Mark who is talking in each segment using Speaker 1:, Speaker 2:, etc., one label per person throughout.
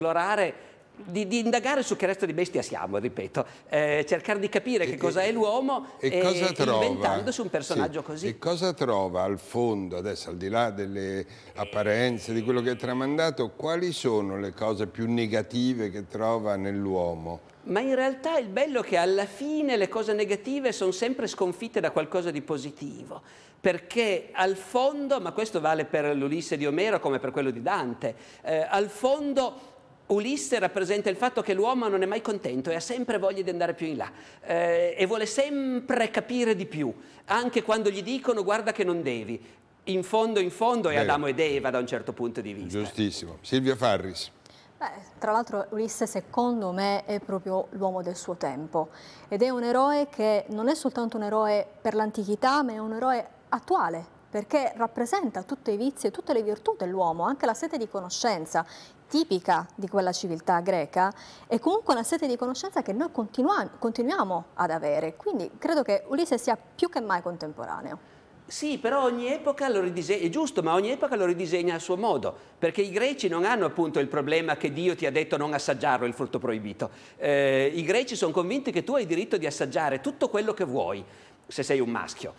Speaker 1: esplorare, di indagare su che razza di bestia siamo, ripeto, cercare di capire che cosa è l'uomo e inventandosi un personaggio così.
Speaker 2: E cosa trova al fondo, adesso al di là delle apparenze, di quello che è tramandato, quali sono le cose più negative che trova nell'uomo?
Speaker 1: Ma in realtà il bello è che alla fine le cose negative sono sempre sconfitte da qualcosa di positivo, perché al fondo, ma questo vale per l'Ulisse di Omero come per quello di Dante, al fondo Ulisse rappresenta il fatto che l'uomo non è mai contento e ha sempre voglia di andare più in là e vuole sempre capire di più, anche quando gli dicono guarda che non devi. In fondo è Adamo ed Eva da un certo punto di vista.
Speaker 2: Giustissimo. Silvia Farris.
Speaker 3: Tra l'altro Ulisse secondo me è proprio l'uomo del suo tempo ed è un eroe che non è soltanto un eroe per l'antichità, ma è un eroe attuale, perché rappresenta tutti i vizi e tutte le virtù dell'uomo, anche la sete di conoscenza tipica di quella civiltà greca, è comunque una sete di conoscenza che noi continuiamo ad avere, quindi credo che Ulisse sia più che mai contemporaneo.
Speaker 1: Sì, però ogni epoca lo ridisegna, è giusto, ma ogni epoca lo ridisegna a suo modo, perché i greci non hanno appunto il problema che Dio ti ha detto non assaggiarlo, il frutto proibito. I greci sono convinti che tu hai diritto di assaggiare tutto quello che vuoi, se sei un maschio.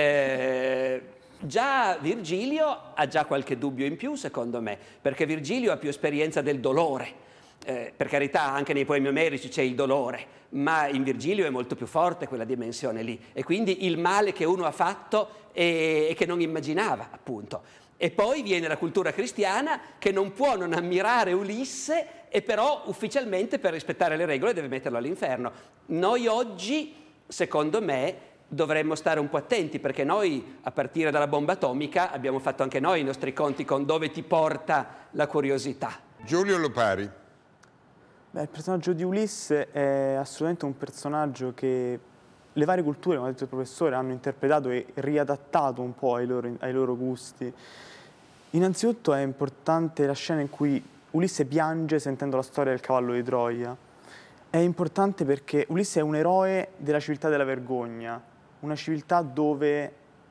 Speaker 1: Già Virgilio ha già qualche dubbio in più, secondo me, perché Virgilio ha più esperienza del dolore. Per carità, anche nei poemi omerici c'è il dolore, ma in Virgilio è molto più forte quella dimensione lì, e quindi il male che uno ha fatto e che non immaginava, appunto. E poi viene la cultura cristiana che non può non ammirare Ulisse e però ufficialmente per rispettare le regole deve metterlo all'inferno. Noi oggi, secondo me, dovremmo stare un po' attenti, perché noi, a partire dalla bomba atomica, abbiamo fatto anche noi i nostri conti con dove ti porta la curiosità.
Speaker 2: Giulio Lopari.
Speaker 4: Il personaggio di Ulisse è assolutamente un personaggio che le varie culture, come ha detto il professore, hanno interpretato e riadattato un po' ai loro gusti. Innanzitutto è importante la scena in cui Ulisse piange sentendo la storia del cavallo di Troia. È importante perché Ulisse è un eroe della civiltà della vergogna, una civiltà dove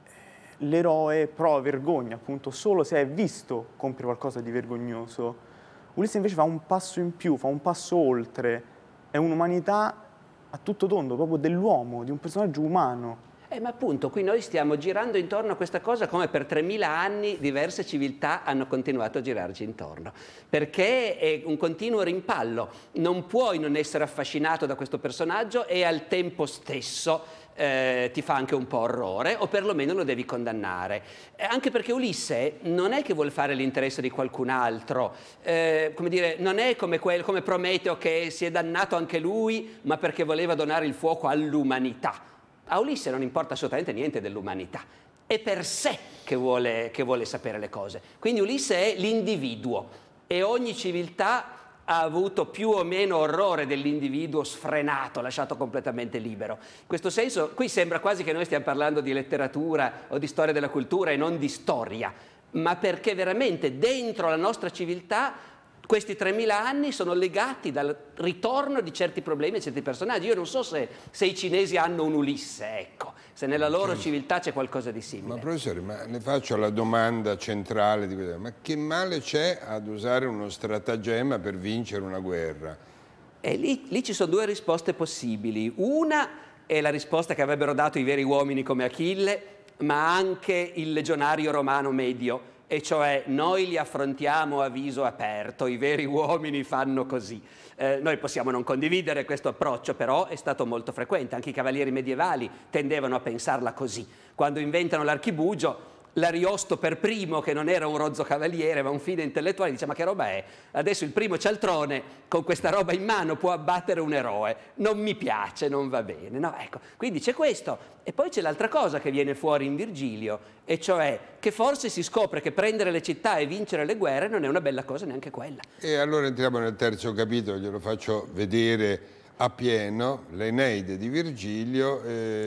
Speaker 4: l'eroe prova vergogna, appunto, solo se è visto compiere qualcosa di vergognoso. Ulisse invece fa un passo in più, fa un passo oltre, è un'umanità a tutto tondo, proprio dell'uomo, di un personaggio umano.
Speaker 1: Ma appunto, qui noi stiamo girando intorno a questa cosa come per 3000 anni diverse civiltà hanno continuato a girarci intorno, perché è un continuo rimpallo, non puoi non essere affascinato da questo personaggio e al tempo stesso ti fa anche un po' orrore, o perlomeno lo devi condannare, anche perché Ulisse non è che vuole fare l'interesse di qualcun altro, come dire, non è come Prometeo che si è dannato anche lui, ma perché voleva donare il fuoco all'umanità. A Ulisse non importa assolutamente niente dell'umanità, è per sé che vuole sapere le cose. Quindi Ulisse è l'individuo e ogni civiltà ha avuto più o meno orrore dell'individuo sfrenato, lasciato completamente libero. In questo senso, qui sembra quasi che noi stiamo parlando di letteratura o di storia della cultura e non di storia, ma perché veramente dentro la nostra civiltà questi 3000 anni sono legati dal ritorno di certi problemi e certi personaggi. Io non so se i cinesi hanno un Ulisse, ecco, se nella loro civiltà c'è qualcosa di simile.
Speaker 2: Ma professore, le faccio la domanda centrale di questa, ma che male c'è ad usare uno stratagemma per vincere una guerra?
Speaker 1: E lì ci sono due risposte possibili. Una è la risposta che avrebbero dato i veri uomini come Achille, ma anche il legionario romano medio, e cioè noi li affrontiamo a viso aperto, i veri uomini fanno così. Noi possiamo non condividere questo approccio, però è stato molto frequente, anche i cavalieri medievali tendevano a pensarla così. Quando inventano l'archibugio, l'Ariosto per primo, che non era un rozzo cavaliere ma un fine intellettuale, dice: ma che roba è? Adesso il primo cialtrone con questa roba in mano può abbattere un eroe, non mi piace, non va bene, no? Ecco, quindi c'è questo, e poi c'è l'altra cosa che viene fuori in Virgilio, e cioè che forse si scopre che prendere le città e vincere le guerre non è una bella cosa neanche quella.
Speaker 2: E allora entriamo nel terzo capitolo, glielo faccio vedere appieno, l'Eneide di Virgilio,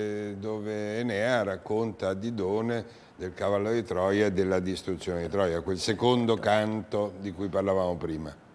Speaker 2: dove Enea racconta a Didone del cavallo di Troia e della distruzione di Troia, quel secondo canto di cui parlavamo prima.